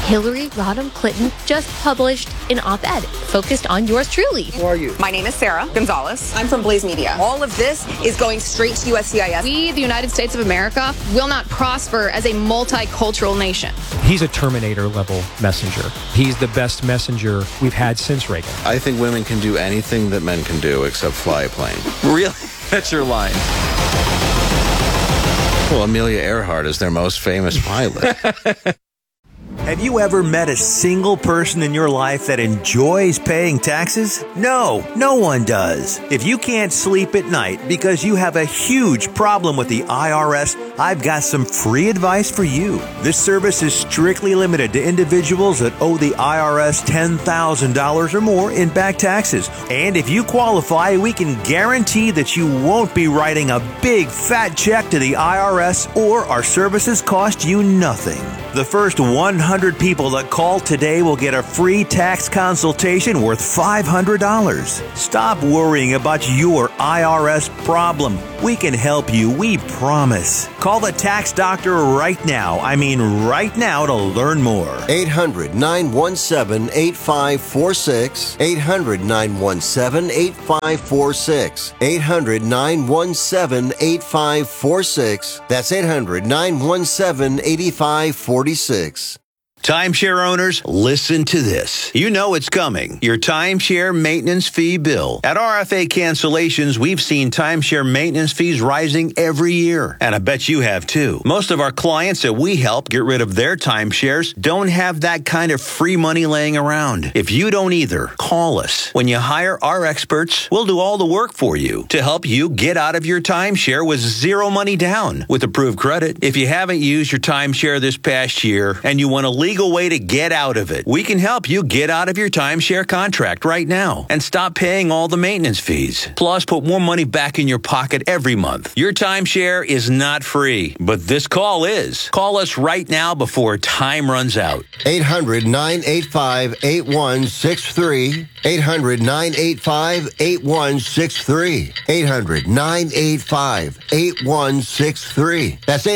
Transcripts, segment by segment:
Hillary Rodham Clinton just published an op-ed focused on yours truly. Who are you? My name is Sarah Gonzalez. I'm from Blaze Media. All of this is going straight to USCIS. We, the United States of America, will not prosper as a multicultural nation. He's a Terminator-level messenger. He's the best messenger we've had since Reagan. I think women can do anything that men can do except fly a plane. Really? That's your line. Well, Amelia Earhart is their most famous pilot. Have you ever met a single person in your life that enjoys paying taxes? No, no one does. If you can't sleep at night because you have a huge problem with the IRS, I've got some free advice for you. This service is strictly limited to individuals that owe the IRS $10,000 or more in back taxes. And if you qualify, we can guarantee that you won't be writing a big fat check to the IRS, or our services cost you nothing. The first 100 people that call today will get a free tax consultation worth $500. Stop worrying about your IRS problem. We can help you, we promise. Call the tax doctor right now. I mean right now, to learn more. 800-917-8546. 800-917-8546. 800-917-8546. That's 800-917-8546. Timeshare owners, listen to this. You know it's coming. Your timeshare maintenance fee bill. At RFA Cancellations, we've seen timeshare maintenance fees rising every year. And I bet you have too. Most of our clients that we help get rid of their timeshares don't have that kind of free money laying around. If you don't either, call us. When you hire our experts, we'll do all the work for you to help you get out of your timeshare with zero money down with approved credit. If you haven't used your timeshare this past year and you want a legal way to get out of it, we can help you get out of your timeshare contract right now and stop paying all the maintenance fees. Plus, put more money back in your pocket every month. Your timeshare is not free, but this call is. Call us right now before time runs out. 800-985-8163. 800-985-8163. 800-985-8163. That's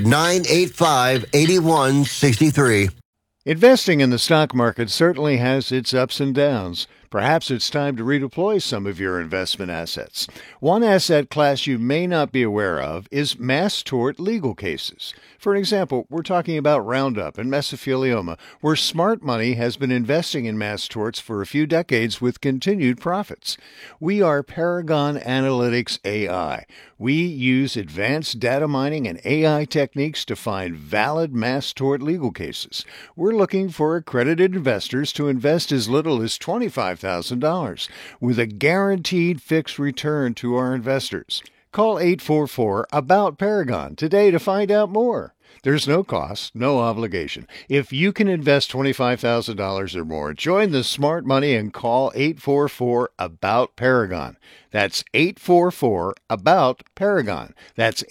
800-985-8163. Investing in the stock market certainly has its ups and downs. Perhaps it's time to redeploy some of your investment assets. One asset class you may not be aware of is mass tort legal cases. For example, we're talking about Roundup and mesothelioma, where smart money has been investing in mass torts for a few decades with continued profits. We are Paragon Analytics AI. We use advanced data mining and AI techniques to find valid mass tort legal cases. We're looking for accredited investors to invest as little as $25,000 with a guaranteed fixed return to our investors. Call 844-ABOUT-PARAGON today to find out more. There's no cost, no obligation. If you can invest $25,000 or more, join the smart money and call 844-ABOUT-PARAGON. That's 844-ABOUT-PARAGON. That's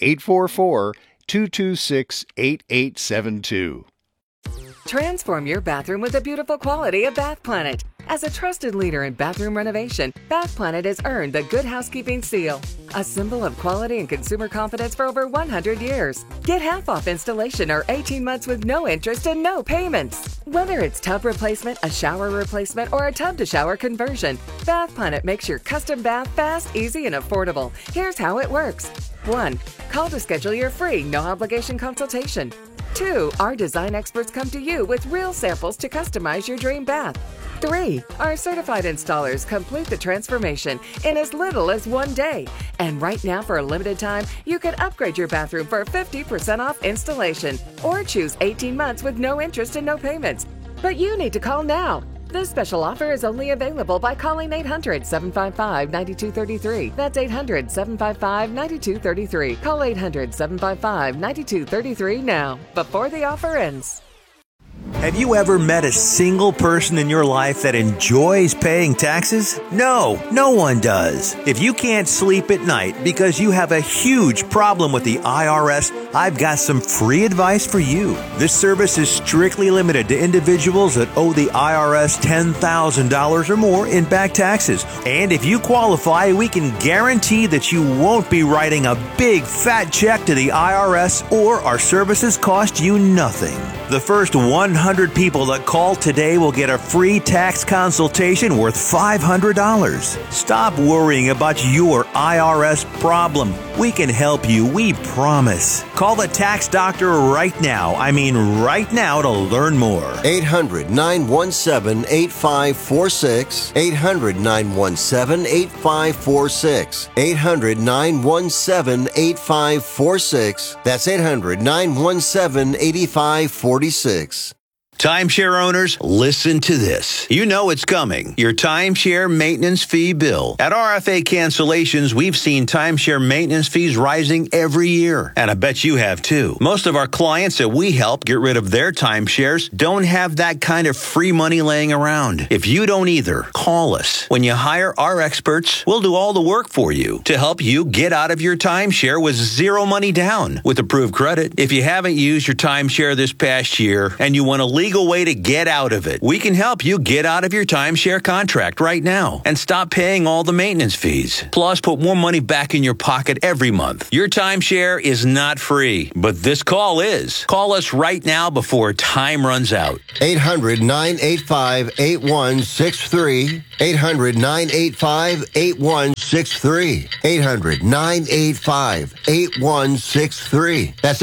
844-226-8872. Transform your bathroom with the beautiful quality of Bath Planet. As a trusted leader in bathroom renovation, Bath Planet has earned the Good Housekeeping seal, a symbol of quality and consumer confidence for over 100 years. Get half off installation or 18 months with no interest and no payments. Whether it's tub replacement, a shower replacement, or a tub-to-shower conversion, Bath Planet makes your custom bath fast, easy, and affordable. Here's how it works. 1. Call to schedule your free, no-obligation consultation. 2. Our design experts come to you with real samples to customize your dream bath. 3. Our certified installers complete the transformation in as little as 1 day. And right now, for a limited time, you can upgrade your bathroom for 50% off installation or choose 18 months with no interest and no payments. But you need to call now. This special offer is only available by calling 800-755-9233. That's 800-755-9233. Call 800-755-9233 now, before the offer ends. Have you ever met a single person in your life that enjoys paying taxes? No, no one does. If you can't sleep at night because you have a huge problem with the IRS, I've got some free advice for you. This service is strictly limited to individuals that owe the IRS $10,000 or more in back taxes. And if you qualify, we can guarantee that you won't be writing a big fat check to the IRS, or our services cost you nothing. The first 100 people that call today will get a free tax consultation worth $500. Stop worrying about your IRS problem. We can help you, we promise. Call the tax doctor right now. I mean right now to learn more. 800-917-8546. 800-917-8546. 800-917-8546. That's 800-917-8546. Timeshare owners, listen to this. You know it's coming. Your timeshare maintenance fee bill. At RFA Cancellations, we've seen timeshare maintenance fees rising every year. And I bet you have too. Most of our clients that we help get rid of their timeshares don't have that kind of free money laying around. If you don't either, call us. When you hire our experts, we'll do all the work for you to help you get out of your timeshare with zero money down with approved credit. If you haven't used your timeshare this past year and you want a legal way to get out of it, we can help you get out of your timeshare contract right now and stop paying all the maintenance fees. Plus, put more money back in your pocket every month. Your timeshare is not free, but this call is. Call us right now before time runs out. 800-985-8163. 800-985-8163. 800-985-8163. That's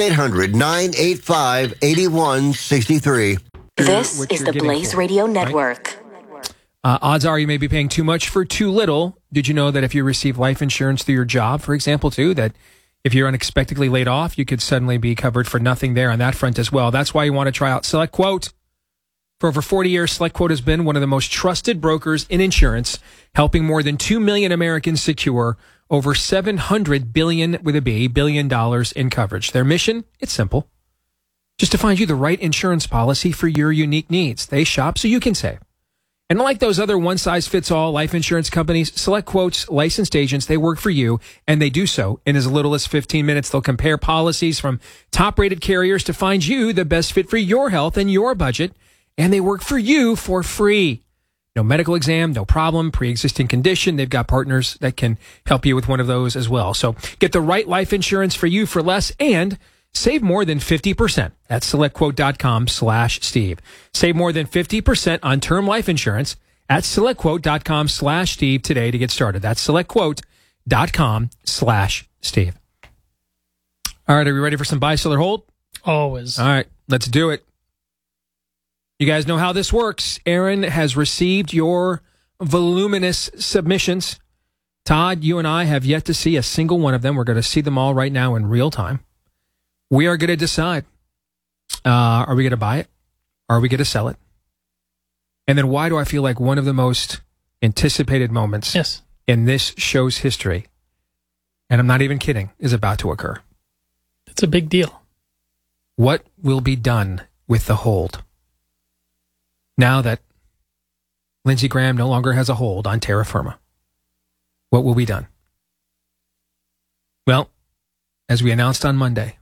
800-985-8163. This is the Blaze Radio Network. Odds are you may be paying too much for too little. Did you know that if you receive life insurance through your job, for example, too, that if you're unexpectedly laid off, you could suddenly be covered for nothing there on that front as well. That's why you want to try out SelectQuote. For over 40 years, SelectQuote has been one of the most trusted brokers in insurance, helping more than 2 million Americans secure over $700 billion in coverage. Their mission, it's simple. Just to find you the right insurance policy for your unique needs. They shop so you can save. And unlike those other one-size-fits-all life insurance companies, SelectQuote's licensed agents, they work for you, and they do so in as little as 15 minutes. They'll compare policies from top-rated carriers to find you the best fit for your health and your budget, and they work for you for free. No medical exam, no problem, pre-existing condition. They've got partners that can help you with one of those as well. So get the right life insurance for you for less and save more than 50% at SelectQuote.com/Steve. Save more than 50% on term life insurance at SelectQuote.com/Steve today to get started. That's SelectQuote.com/Steve. All right, are we ready for some buy, sell, or hold? Always. All right, let's do it. You guys know how this works. Aaron has received your voluminous submissions. Todd, you and I have yet to see a single one of them. We're going to see them all right now in real time. We are going to decide, are we going to buy it? Are we going to sell it? And then why do I feel like one of the most anticipated moments in this show's history, and I'm not even kidding, is about to occur? It's a big deal. What will be done with the hold? Now that Lindsey Graham no longer has a hold on terra firma, what will be done? Well, as we announced on Monday,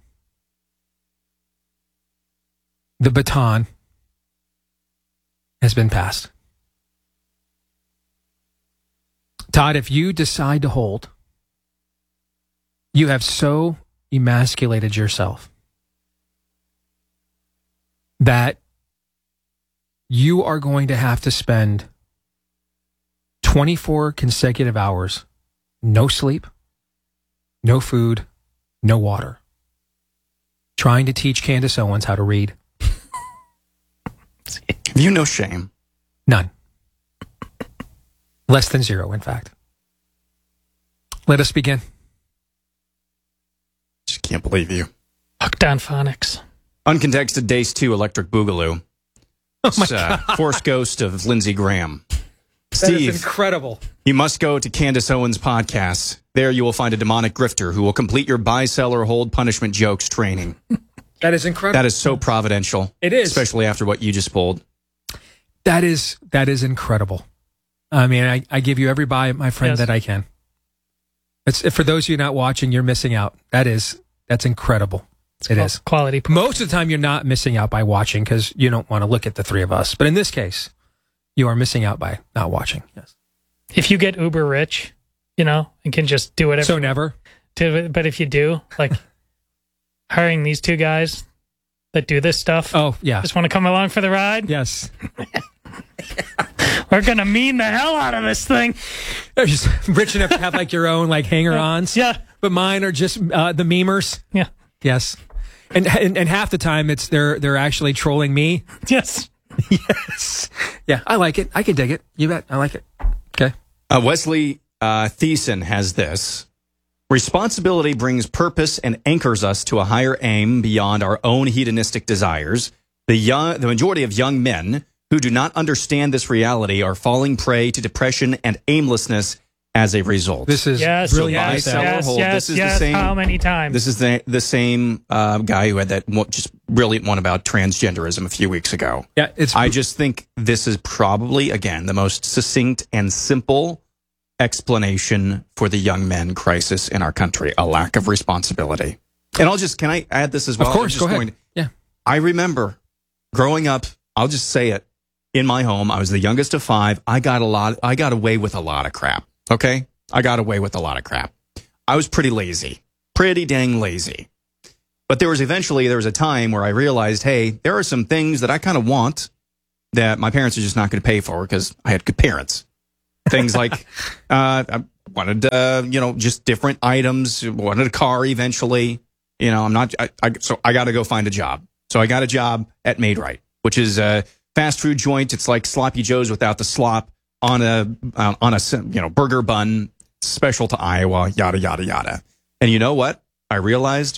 the baton has been passed. Todd, if you decide to hold, you have so emasculated yourself that you are going to have to spend 24 consecutive hours, no sleep, no food, no water, trying to teach Candace Owens how to read. Have you no shame? None. Less than zero, in fact. Let us begin. Just can't believe you. Hooked on phonics. Uncontexted Days 2 Electric Boogaloo. Oh my God. Force Ghost of Lindsey Graham. That is incredible. You must go to Candace Owens' podcast. There you will find a demonic grifter who will complete your buy, sell, or hold punishment jokes training. That is incredible. That is so providential. It is. Especially after what you just pulled. That is incredible. I mean, I give you every buy, my friend, that I can. It's, for those of you not watching, you're missing out. That's incredible. It is. Quality. Most of the time, you're not missing out by watching because you don't want to look at the three of us. But in this case, you are missing out by not watching. Yes. If you get uber rich, and can just do whatever. So never. But if you do, like hiring these two guys, that do this stuff. Oh, yeah. Just want to come along for the ride? Yes. We're going to mean the hell out of this thing. They're just rich enough to have like your own like hanger-ons. Yeah. But mine are just the memers. Yeah. Yes. And half the time it's they're actually trolling me. Yes. Yes. Yeah, I like it. I can dig it. You bet. I like it. Okay. Wesley Thiessen has this. Responsibility brings purpose and anchors us to a higher aim beyond our own hedonistic desires. The majority of young men who do not understand this reality are falling prey to depression and aimlessness as a result. This is brilliant. This is the same. How many times? This is the same guy who had that just brilliant one about transgenderism a few weeks ago. Yeah, I just think this is probably, again, the most succinct and simple explanation for the young men crisis in our country, a lack of responsibility. And can I add this as well? Of course, go ahead. Yeah. I remember growing up, I'll just say it, in my home, I was the youngest of 5. I got away with a lot of crap. Okay? I got away with a lot of crap. I was pretty lazy. Pretty dang lazy. But there was a time where I realized, hey, there are some things that I kind of want that my parents are just not going to pay for because I had good parents. Things like I wanted, just different items. Wanted a car eventually. So I got to go find a job. So I got a job at Made Right, which is a fast food joint. It's like Sloppy Joe's without the slop on a burger bun, special to Iowa, yada yada yada. And you know what? I realized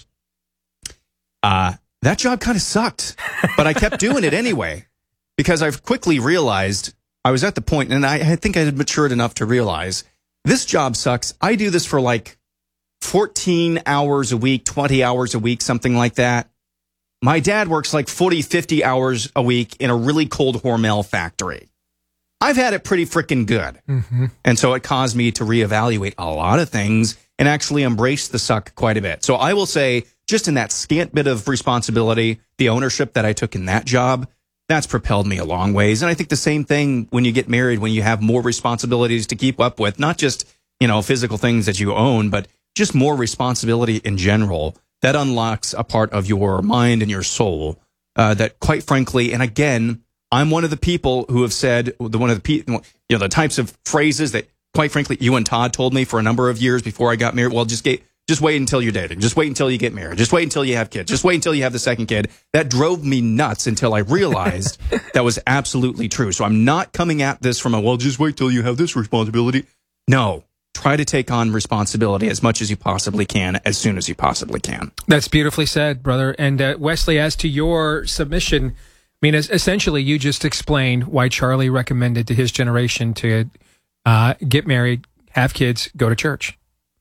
that job kind of sucked, but I kept doing it anyway because I've quickly realized I was at the point, and I think I had matured enough to realize this job sucks. I do this for like 14 hours a week, 20 hours a week, something like that. My dad works like 40, 50 hours a week in a really cold Hormel factory. I've had it pretty freaking good. Mm-hmm. And so it caused me to reevaluate a lot of things and actually embrace the suck quite a bit. So I will say, just in that scant bit of responsibility, the ownership that I took in that job, that's propelled me a long ways. And I think the same thing when you get married, when you have more responsibilities to keep up with, not just, physical things that you own, but just more responsibility in general. That unlocks a part of your mind and your soul that, quite frankly, and again, I'm one of the people who have said the types of phrases that, quite frankly, you and Todd told me for a number of years before I got married. Well, just wait until you're dating. Just wait until you get married. Just wait until you have kids. Just wait until you have the second kid. That drove me nuts until I realized that was absolutely true. So I'm not coming at this from just wait till you have this responsibility. No. Try to take on responsibility as much as you possibly can, as soon as you possibly can. That's beautifully said, brother. And Wesley, as to your submission, essentially you just explained why Charlie recommended to his generation to get married, have kids, go to church.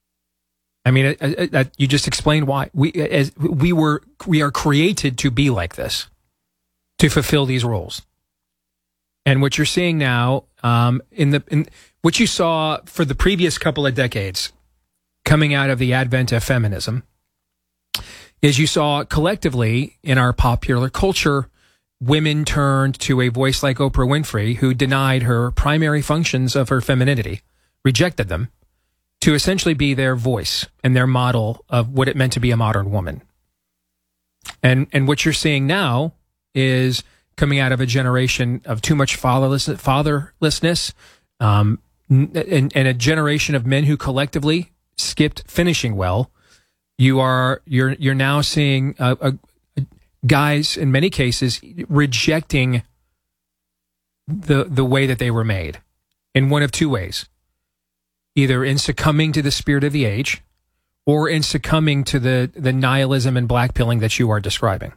You just explained why we are created to be like this, to fulfill these roles. And what you're seeing now, in what you saw for the previous couple of decades, coming out of the advent of feminism, is you saw collectively in our popular culture, women turned to a voice like Oprah Winfrey, who denied her primary functions of her femininity, rejected them, to essentially be their voice and their model of what it meant to be a modern woman. And what you're seeing now is coming out of a generation of too much fatherlessness, and a generation of men who collectively skipped finishing well. You're now seeing guys in many cases rejecting the way that they were made in one of two ways: either in succumbing to the spirit of the age, or in succumbing to the nihilism and blackpilling that you are describing.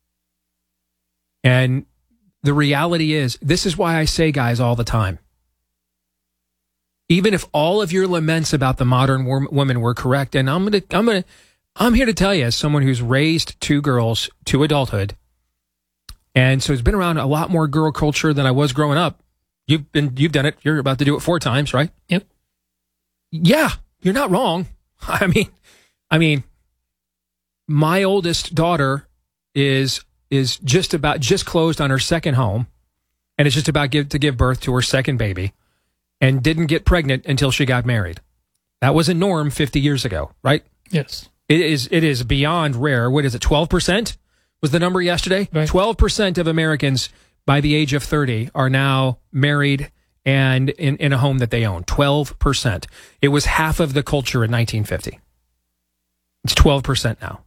And the reality is, this is why I say, guys, all the time, even if all of your laments about the modern woman were correct, and I'm here to tell you, as someone who's raised 2 girls to adulthood, and so has been around a lot more girl culture than I was growing up. You've done it. You're about to do it 4 times, right? Yep. Yeah, you're not wrong. I mean, my oldest daughter is just closed on her second home, and is just about to give birth to her second baby, and didn't get pregnant until she got married. That was a norm 50 years ago, right? Yes. It is beyond rare. What is it, 12%? was the number yesterday. Right. 12% of Americans by the age of 30 are now married and in a home that they own. 12%. It was half of the culture in 1950. It's 12% now.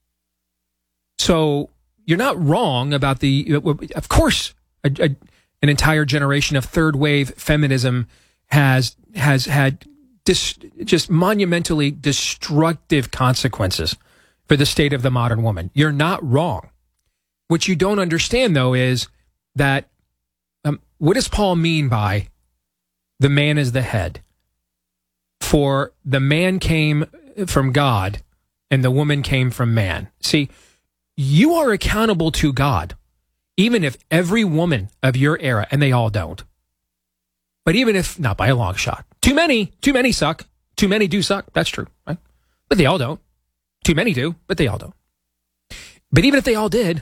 So you're not wrong about of course, an entire generation of third wave feminism has had just monumentally destructive consequences for the state of the modern woman. You're not wrong. What you don't understand, though, is that what does Paul mean by the man is the head? For the man came from God and the woman came from man. See, you are accountable to God, even if every woman of your era, and they all don't, but even if not by a long shot. Too many suck. Too many do suck. That's true, right? But they all don't. Too many do, but they all don't. But even if they all did,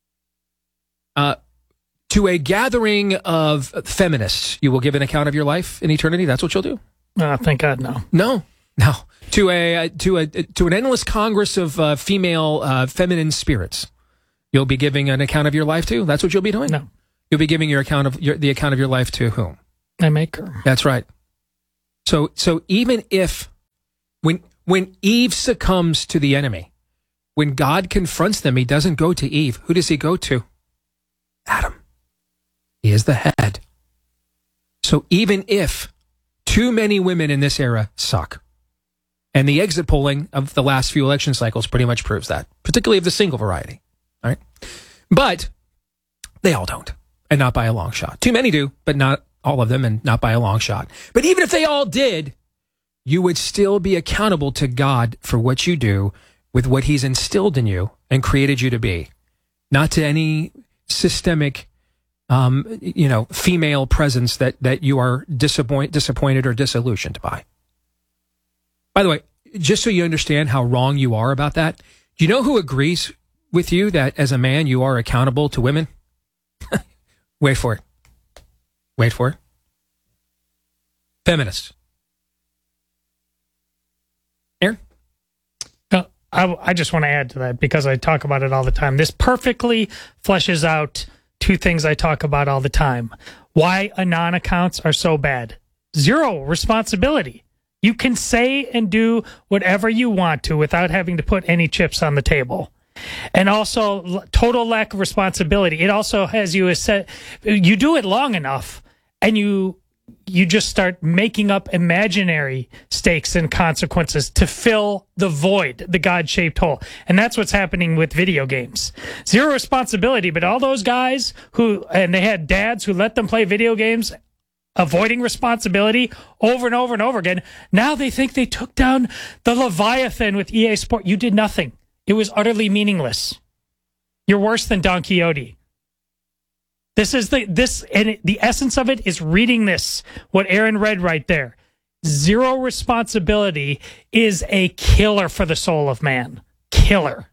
to a gathering of feminists, you will give an account of your life in eternity. That's what you'll do. Thank God, no. No. To an endless congress of female feminine spirits, you'll be giving an account of your life to. That's what you'll be doing. No. You'll be giving the account of your life to whom? My Maker. That's right. So even if when Eve succumbs to the enemy, when God confronts them, he doesn't go to Eve. Who does he go to? Adam. He is the head. So even if too many women in this era suck, and the exit polling of the last few election cycles pretty much proves that, particularly of the single variety. All right. But they all don't, and not by a long shot. Too many do, but not all of them, and not by a long shot. But even if they all did, you would still be accountable to God for what you do with what he's instilled in you and created you to be, not to any systemic female presence that you are disappointed or disillusioned by. By the way, just so you understand how wrong you are about that, do you know who agrees with you that as a man you are accountable to women? Wait for it. Feminists. Aaron? No, I just want to add to that because I talk about it all the time. This perfectly fleshes out two things I talk about all the time. Why Anon accounts are so bad. Zero responsibility. You can say and do whatever you want to without having to put any chips on the table. And also total lack of responsibility. It also has you you do it long enough and you just start making up imaginary stakes and consequences to fill the void, the God-shaped hole. And that's what's happening with video games. Zero responsibility, but all those guys and they had dads who let them play video games, avoiding responsibility over and over and over again. Now they think they took down the Leviathan with EA Sport. You did nothing. It was utterly meaningless. You're worse than Don Quixote. The essence of it is reading this, what Aaron read right there. Zero responsibility is a killer for the soul of man. Killer.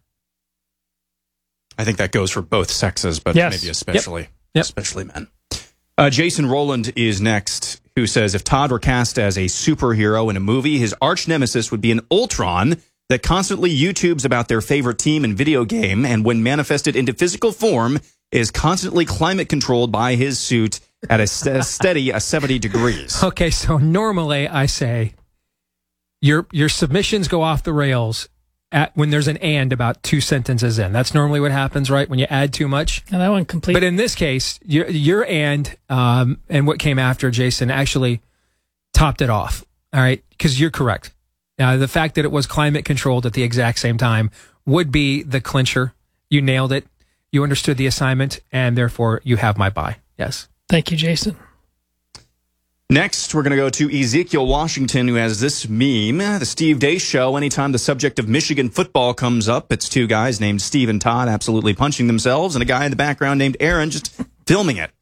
I think that goes for both sexes, but yes. Maybe especially men. Jason Rowland is next, who says, if Todd were cast as a superhero in a movie, his arch nemesis would be an Ultron that constantly YouTubes about their favorite team and video game, and when manifested into physical form, is constantly climate controlled by his suit at a steady 70 degrees. Okay, so normally I say your submissions go off the rails when there's an and about 2 sentences in. That's normally what happens, right? When you add too much. And that one complete. But in this case, your and what came after, Jason, actually topped it off. All right, because you're correct. The fact that it was climate controlled at the exact same time would be the clincher. You nailed it. You understood the assignment, and therefore you have my bye. Yes. Thank you, Jason. Next, we're going to go to Ezekiel Washington, who has this meme. The Steve Deace Show, anytime the subject of Michigan football comes up, it's 2 guys named Steve and Todd absolutely punching themselves, and a guy in the background named Aaron just filming it.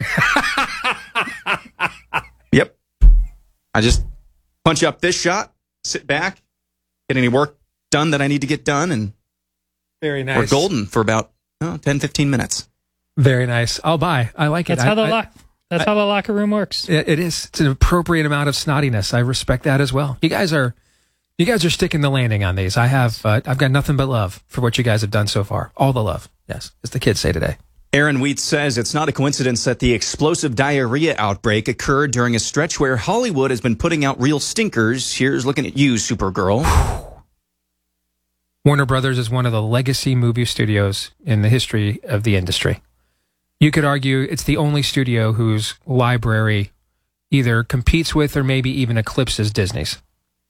Yep. I just punch up this shot, sit back, get any work done that I need to get done, and very nice. We're golden for about 10, 15 minutes. Very nice. I'll buy. I like it. That's how the locker room works. It is. It's an appropriate amount of snottiness. I respect that as well. You guys are sticking the landing on these. I've got nothing but love for what you guys have done so far. All the love. Yes, as the kids say today. Aaron Wheat says it's not a coincidence that the explosive diarrhea outbreak occurred during a stretch where Hollywood has been putting out real stinkers. Here's looking at you, Supergirl. Warner Brothers is one of the legacy movie studios in the history of the industry. You could argue it's the only studio whose library either competes with or maybe even eclipses Disney's.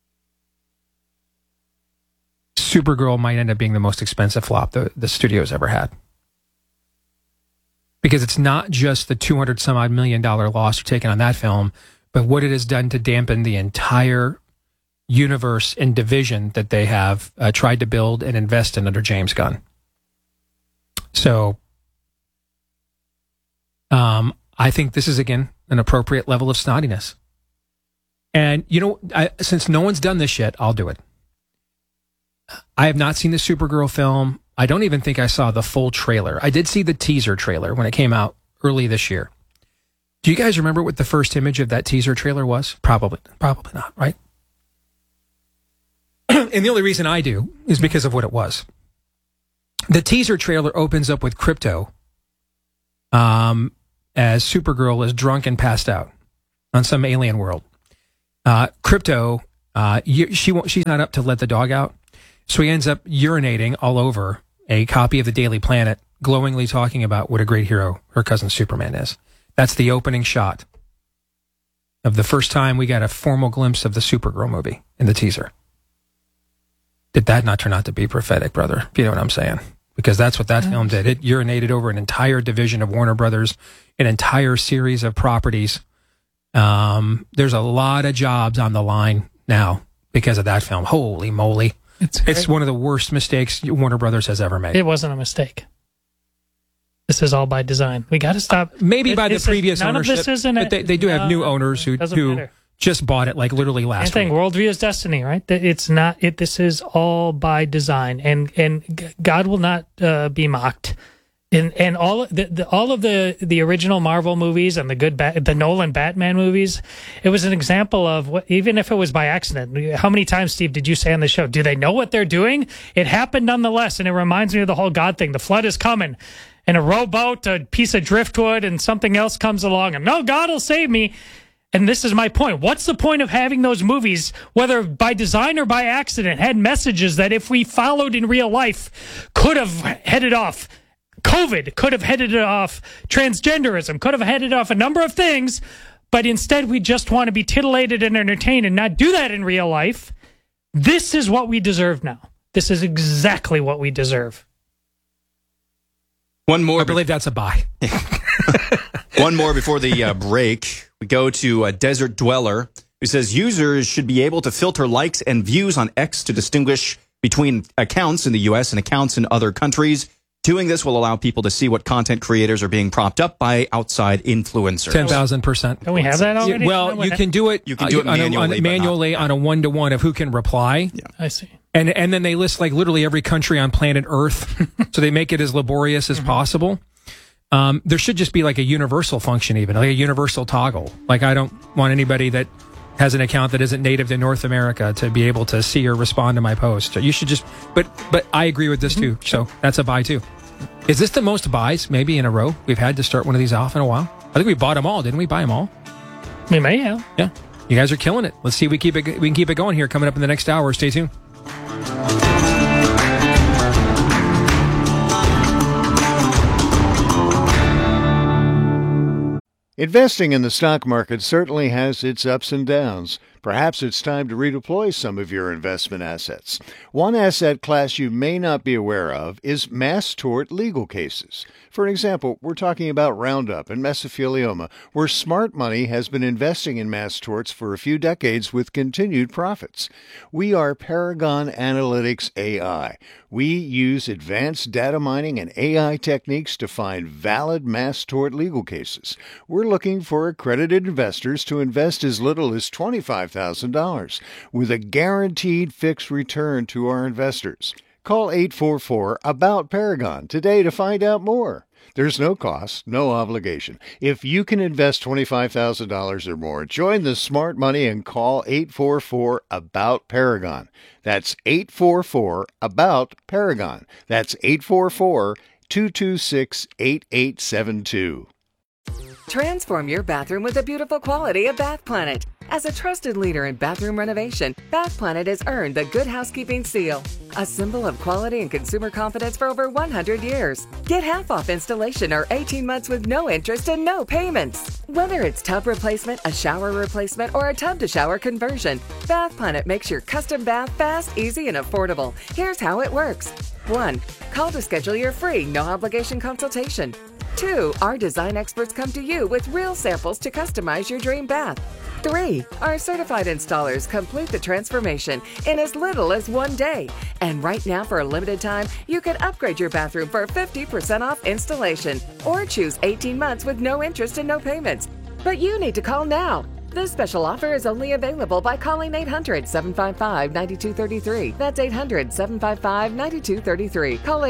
Supergirl might end up being the most expensive flop the studio's ever had. Because it's not just the $200-some-odd million loss you're taking on that film, but what it has done to dampen the entire universe and division that they have tried to build and invest in under James Gunn. So, I think this is, again, an appropriate level of snottiness. And, you know, since no one's done this yet, I'll do it. I have not seen the Supergirl film. I don't even think I saw the full trailer. I did see the teaser trailer when it came out early this year. Do you guys remember what the first image of that teaser trailer was? Probably not, right? And the only reason I do is because of what it was. The teaser trailer opens up with Krypto as Supergirl is drunk and passed out on some alien world. Krypto, she's not up to let the dog out, so he ends up urinating all over a copy of the Daily Planet, glowingly talking about what a great hero her cousin Superman is. That's the opening shot of the first time we got a formal glimpse of the Supergirl movie in the teaser. Did that not turn out to be prophetic, brother? If you know what I'm saying. Because that's what that film did. It urinated over an entire division of Warner Brothers, an entire series of properties. There's a lot of jobs on the line now because of that film. Holy moly. It's one of the worst mistakes Warner Brothers has ever made. It wasn't a mistake. This is all by design. We got to stop. Maybe by the previous ownership. But they do have new owners who just bought it like literally last week. Worldview is destiny, right? It's not. This is all by design, and God will not be mocked. And all of the original Marvel movies and the Nolan Batman movies, it was an example of what, even if it was by accident. How many times, Steve, did you say on the show, do they know what they're doing? It happened nonetheless, and it reminds me of the whole God thing. The flood is coming, and a rowboat, a piece of driftwood, and something else comes along, and no, God will save me. And this is my point. What's the point of having those movies, whether by design or by accident, had messages that if we followed in real life could have headed off COVID, could have headed off transgenderism, could have headed off a number of things, but instead we just want to be titillated and entertained and not do that in real life. This is what we deserve now. This is exactly what we deserve. One more. I believe that's a buy. One more before the break. We go to Desert Dweller, who says users should be able to filter likes and views on X to distinguish between accounts in the U.S. and accounts in other countries. Doing this will allow people to see what content creators are being propped up by outside influencers. 10,000%. Don't we have that already? Well, you can do it. You can do it manually on a 1-to-1 of who can reply. Yeah. I see. And then they list like literally every country on planet Earth, so they make it as laborious as possible. There should just be like a universal function, even like a universal toggle. Like I don't want anybody that has an account that isn't native to North America to be able to see or respond to my post. You should just, but I agree with this too. So that's a buy too. Is this the most buys maybe in a row we've had to start one of these off in a while? I think we bought them all, didn't we? Buy them all? We may have. Yeah. You guys are killing it. Let's see if we can keep it going here coming up in the next hour. Stay tuned. Investing in the stock market certainly has its ups and downs. Perhaps it's time to redeploy some of your investment assets. One asset class you may not be aware of is mass tort legal cases. For example, we're talking about Roundup and mesothelioma, where smart money has been investing in mass torts for a few decades with continued profits. We are Paragon Analytics AI. We use advanced data mining and AI techniques to find valid mass tort legal cases. We're looking for accredited investors to invest as little as $25,000 with a guaranteed fixed return to our investors. Call 844-ABOUT-PARAGON today to find out more. There's no cost, no obligation. If you can invest $25,000 or more, join the smart money and call 844-ABOUT-PARAGON. That's 844-ABOUT-PARAGON. That's 844 888-226-8872. Transform your bathroom with the beautiful quality of Bath Planet. As a trusted leader in bathroom renovation, Bath Planet has earned the Good Housekeeping seal, a symbol of quality and consumer confidence for over 100 years. Get half off installation or 18 months with no interest and no payments. Whether it's tub replacement, a shower replacement, or a tub-to-shower conversion, Bath Planet makes your custom bath fast, easy, and affordable. Here's how it works. 1. Call to schedule your free, no-obligation consultation. 2. Our design experts come to you with real samples to customize your dream bath. 3. Our certified installers complete the transformation in as little as 1 day. And right now, for a limited time, you can upgrade your bathroom for 50% off installation or choose 18 months with no interest and no payments. But you need to call now. This special offer is only available by calling 800-755-9233. That's 800-755-9233. Call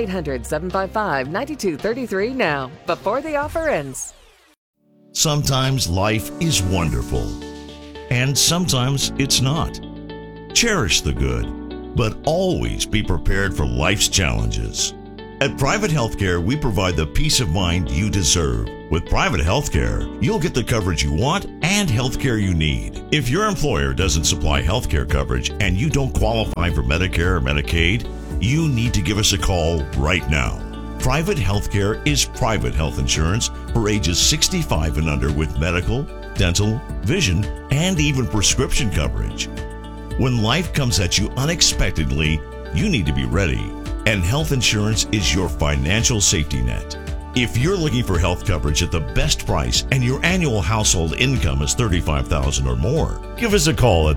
800-755-9233 now, before the offer ends. Sometimes life is wonderful, and sometimes it's not. Cherish the good, but always be prepared for life's challenges. At Private Healthcare, we provide the peace of mind you deserve. With Private Healthcare, you'll get the coverage you want and healthcare you need. If your employer doesn't supply healthcare coverage and you don't qualify for Medicare or Medicaid, you need to give us a call right now. Private Healthcare is private health insurance for ages 65 and under with medical, dental, vision, and even prescription coverage. When life comes at you unexpectedly, you need to be ready, and health insurance is your financial safety net. If you're looking for health coverage at the best price and your annual household income is $35,000 or more, give us a call at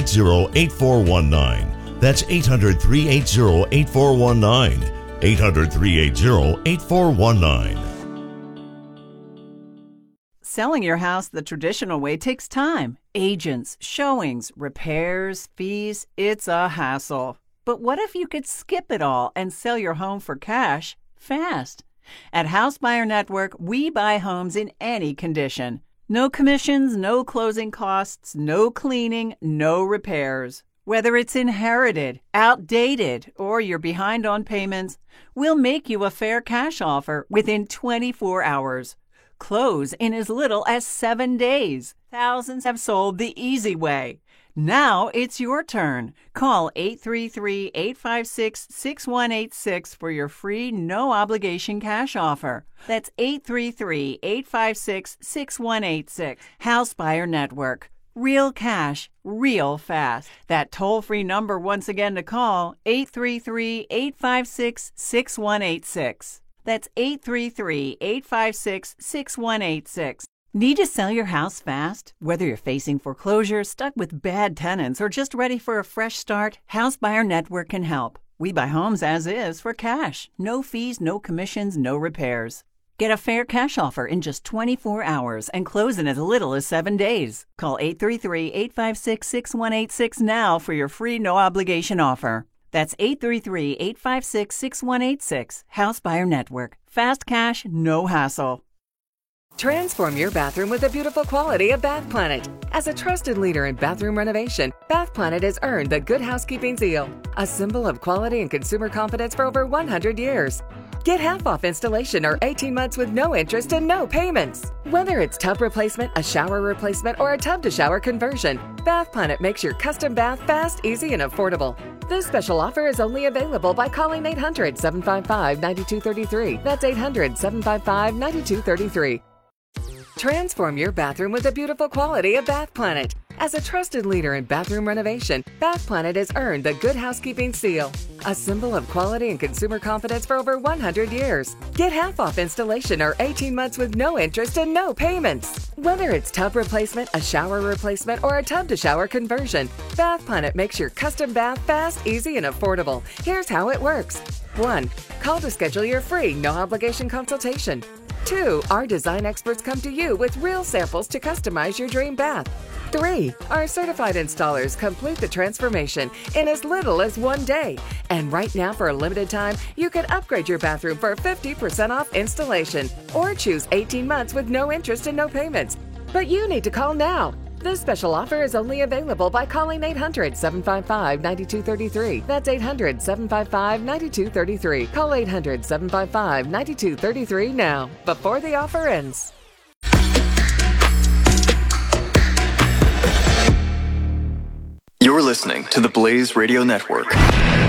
380-8419. That's 800-380-8419. 800-380-8419. Selling your house the traditional way takes time. Agents, showings, repairs, fees, it's a hassle. But what if you could skip it all and sell your home for cash fast? At House Buyer Network, we buy homes in any condition. No commissions, no closing costs, no cleaning, no repairs. Whether it's inherited, outdated, or you're behind on payments, we'll make you a fair cash offer within 24 hours. Close in as little as 7 days. Thousands have sold the easy way. Now it's your turn. Call 833-856-6186 for your free, no-obligation cash offer. That's 833-856-6186. House Buyer Network. Real cash, real fast. That toll-free number once again to call, 833-856-6186. That's 833-856-6186. Need to sell your house fast? Whether you're facing foreclosure, stuck with bad tenants, or just ready for a fresh start, House Buyer Network can help. We buy homes as is for cash. No fees, no commissions, no repairs. Get a fair cash offer in just 24 hours and close in as little as 7 days. Call 833-856-6186 now for your free no-obligation offer. That's 833-856-6186. House Buyer Network. Fast cash, no hassle. Transform your bathroom with the beautiful quality of Bath Planet. As a trusted leader in bathroom renovation, Bath Planet has earned the Good Housekeeping seal, a symbol of quality and consumer confidence for over 100 years. Get half off installation or 18 months with no interest and no payments. Whether it's tub replacement, a shower replacement, or a tub-to-shower conversion, Bath Planet makes your custom bath fast, easy, and affordable. This special offer is only available by calling 800-755-9233. That's 800-755-9233. Transform your bathroom with the beautiful quality of Bath Planet. As a trusted leader in bathroom renovation, Bath Planet has earned the Good Housekeeping seal, a symbol of quality and consumer confidence for over 100 years. Get half off installation or 18 months with no interest and no payments. Whether it's tub replacement, a shower replacement, or a tub-to-shower conversion, Bath Planet makes your custom bath fast, easy, and affordable. Here's how it works. 1. Call to schedule your free, no-obligation consultation. 2. Our design experts come to you with real samples to customize your dream bath. 3. Our certified installers complete the transformation in as little as 1 day. And right now, for a limited time, you can upgrade your bathroom for 50% off installation or choose 18 months with no interest and no payments. But you need to call now. This special offer is only available by calling 800-755-9233. That's 800-755-9233. Call 800-755-9233 now, before the offer ends. You're listening to the Blaze Radio Network.